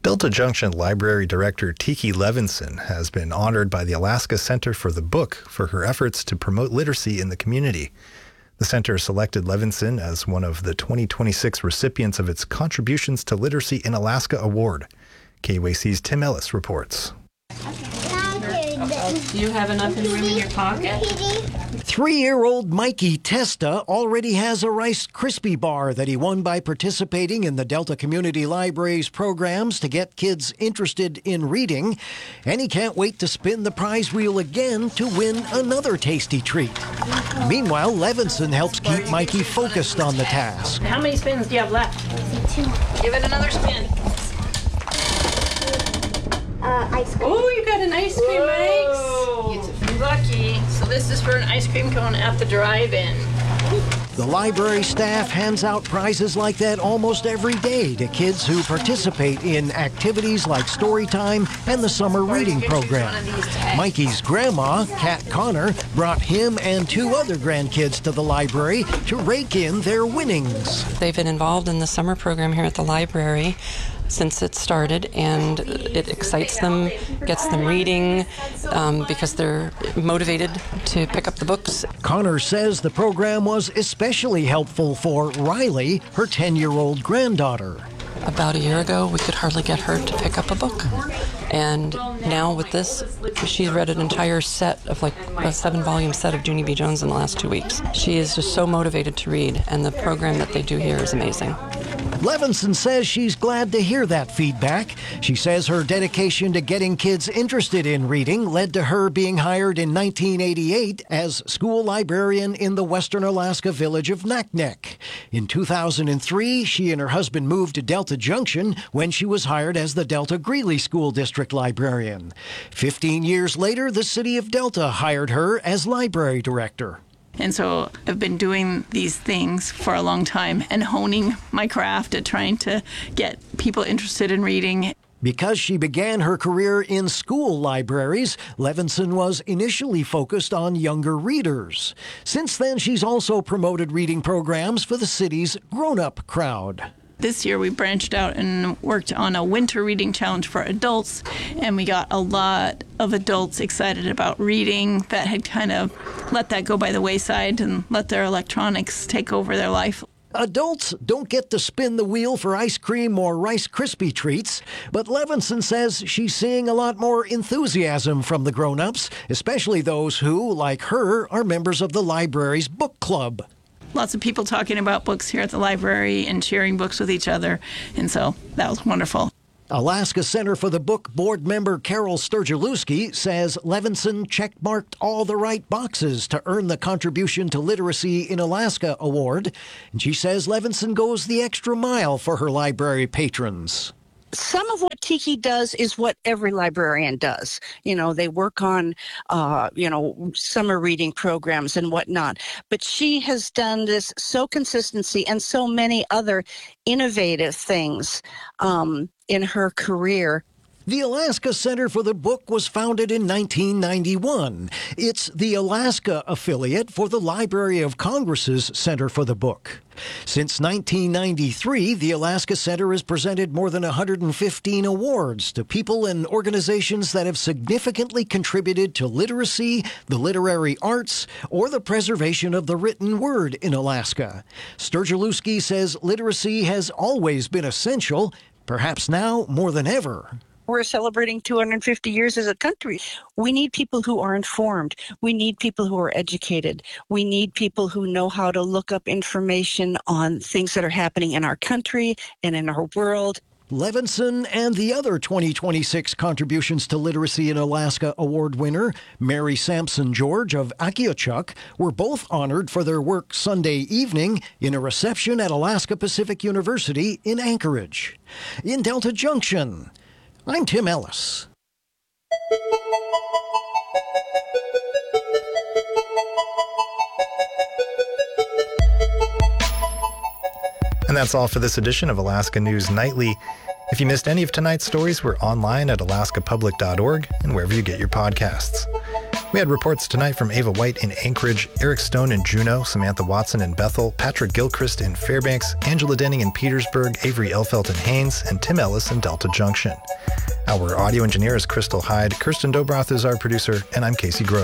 Delta Junction Library Director Tiki Levinson has been honored by the Alaska Center for the Book for her efforts to promote literacy in the community. The center selected Levinson as one of the 2026 recipients of its Contributions to Literacy in Alaska Award. KUAC's Tim Ellis reports. Do you have enough room in your pocket? 3-year-old Mikey Testa already has a Rice Krispie bar that he won by participating in the Delta Community Library's programs to get kids interested in reading. And he can't wait to spin the prize wheel again to win another tasty treat. Meanwhile, Levinson helps keep Mikey focused on the task. How many spins do you have left? 2. Give it another spin. Ice cream. Oh, you got an ice cream mix. You're lucky. So this is for an ice cream cone at the drive-in. The library staff hands out prizes like that almost every day to kids who participate in activities like story time and the summer reading program. Mikey's grandma, Kat Connor, brought him and 2 other grandkids to the library to rake in their winnings. They've been involved in the summer program here at the library since it started, and it excites them, gets them reading, because they're motivated to pick up the books. Connor says the program was especially helpful for Riley, her 10-year-old granddaughter. About a year ago, we could hardly get her to pick up a book. And now with this, she's read an entire set of like a 7-volume set of Junie B. Jones in the last 2 weeks. She is just so motivated to read, and the program that they do here is amazing. Levinson says she's glad to hear that feedback. She says her dedication to getting kids interested in reading led to her being hired in 1988 as school librarian in the western Alaska village of Naknek. In 2003, she and her husband moved to Delta Junction when she was hired as the Delta Greeley School District librarian. 15 years later, the city of Delta hired her as library director. And so I've been doing these things for a long time and honing my craft at trying to get people interested in reading. Because she began her career in school libraries, Levinson was initially focused on younger readers. Since then, she's also promoted reading programs for the city's grown-up crowd. This year we branched out and worked on a winter reading challenge for adults, and we got a lot of adults excited about reading that had kind of let that go by the wayside and let their electronics take over their life. Adults don't get to spin the wheel for ice cream or Rice Krispie treats, but Levinson says she's seeing a lot more enthusiasm from the grown-ups, especially those who, like her, are members of the library's book club. Lots of people talking about books here at the library and sharing books with each other, and so that was wonderful. Alaska Center for the Book board member Carol Sturgielewski says Levinson checkmarked all the right boxes to earn the Contribution to Literacy in Alaska award, and she says Levinson goes the extra mile for her library patrons. Some of what Tiki does is what every librarian does. They work on, summer reading programs and whatnot. But she has done this so consistently and so many other innovative things in her career. The Alaska Center for the Book was founded in 1991. It's the Alaska affiliate for the Library of Congress's Center for the Book. Since 1993, the Alaska Center has presented more than 115 awards to people and organizations that have significantly contributed to literacy, the literary arts, or the preservation of the written word in Alaska. Sturgielewski says literacy has always been essential, perhaps now more than ever. We're celebrating 250 years as a country. We need people who are informed. We need people who are educated. We need people who know how to look up information on things that are happening in our country and in our world. Levinson and the other 2026 Contributions to Literacy in Alaska award winner, Mary Sampson George of Akiachuk, were both honored for their work Sunday evening in a reception at Alaska Pacific University in Anchorage. In Delta Junction, I'm Tim Ellis. And that's all for this edition of Alaska News Nightly. If you missed any of tonight's stories, we're online at alaskapublic.org and wherever you get your podcasts. We had reports tonight from Ava White in Anchorage, Eric Stone in Juneau, Samantha Watson in Bethel, Patrick Gilchrist in Fairbanks, Angela Denning in Petersburg, Avery Elfelt in Haines, and Tim Ellis in Delta Junction. Our audio engineer is Crystal Hyde, Kirsten Dobroth is our producer, and I'm Casey Grove.